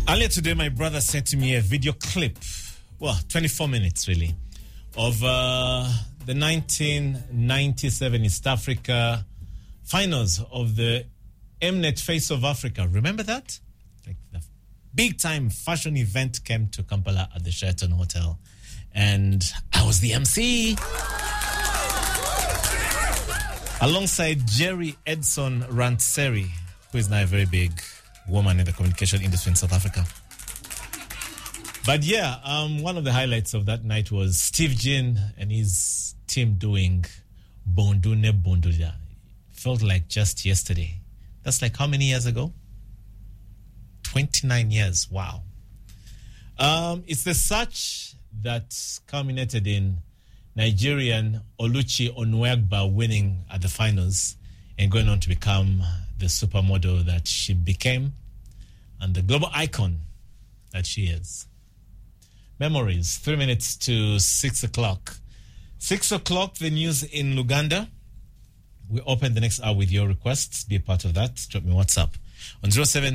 Earlier today, my brother sent me a video clip, 24 minutes really, of the 1997 East Africa finals of the Mnet Face of Africa. Remember that? Like the big-time fashion event came to Kampala at the Sheraton Hotel, and I was the MC. Alongside Jerry Edson Rantseri, who is now a very big woman in the communication industry in South Africa. But one of the highlights of that night was Steve Jin and his team doing Bondune Bonduja. Felt like just yesterday. That's like how many years ago? 29 years. Wow. It's the search that culminated in Nigerian Oluchi Onuegba winning at the finals and going on to become the supermodel that she became and the global icon that she is. Memories, 3 minutes to 6 o'clock. 6 o'clock, the news in Luganda. We open the next hour with your requests. Be a part of that. Drop me WhatsApp on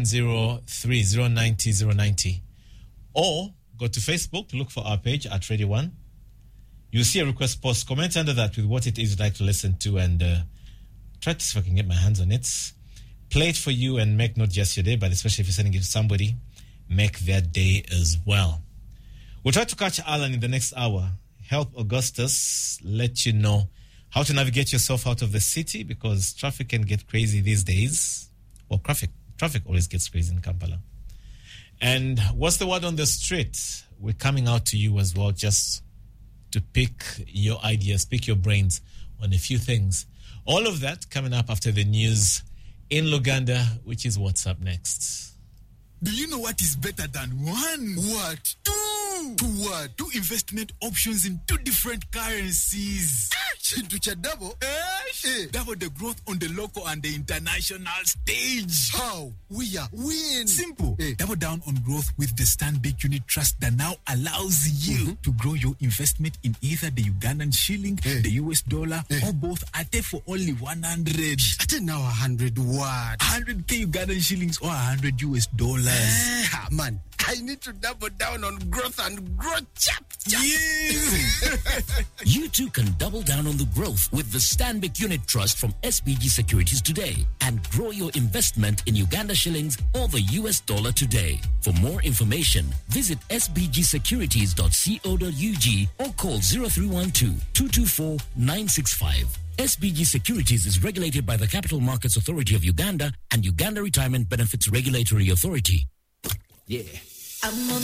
0703090090. Or go to Facebook, look for our page at Radio 1. You'll see a request post. Comment under that with what it is you'd like to listen to and try to see if I can get my hands on it. Play it for you and make not just your day, but especially if you're sending it to somebody, make their day as well. We'll try to catch Alan in the next hour. Help Augustus let you know how to navigate yourself out of the city because traffic can get crazy these days. Well, traffic always gets crazy in Kampala. And what's the word on the street? We're coming out to you as well just to pick your ideas, pick your brains on a few things. All of that coming up after the news in Luganda, which is what's up next. Do you know what is better than one? What? Two what? Two investment options in two different currencies. Double? Double the growth on the local and the international stage. How? We are win. Simple. Double down on growth with the Stanbic Unit Trust that now allows you to grow your investment in either the Ugandan shilling, the US dollar, or both at for only 100. At now 100 what? 100k Ugandan shillings or 100 US dollars. Man, I need to double down on growth and grow chap. Yes. You too can double down on the growth with the Stanbic Unit Trust from SBG Securities today and grow your investment in Uganda shillings or the US dollar today. For more information, visit sbgsecurities.co.ug or call 0312-224-965. SBG Securities is regulated by the Capital Markets Authority of Uganda and Uganda Retirement Benefits Regulatory Authority. Yeah.